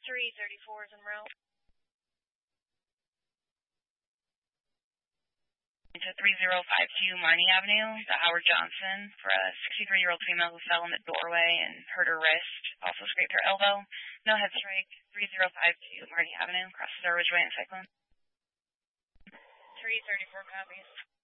334 is en route. To 3052 Marnie Avenue, the Howard Johnson, for a 63-year-old female who fell in the doorway and hurt her wrist, also scraped her elbow. No head strike. 3052 Marnie Avenue, crosses our Ridgeway and Cyclone. 334 copies.